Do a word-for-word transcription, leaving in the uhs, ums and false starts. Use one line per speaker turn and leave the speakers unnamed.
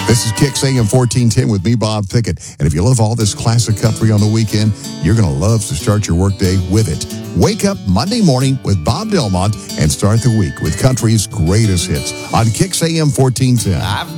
This is Kicks A M fourteen ten with me, Bob Pickett. And if you love all this classic country on the weekend, you're going to love to start your workday with it. Wake up Monday morning with Bob Delmont and start the week with country's greatest hits on Kicks A M fourteen ten.
I've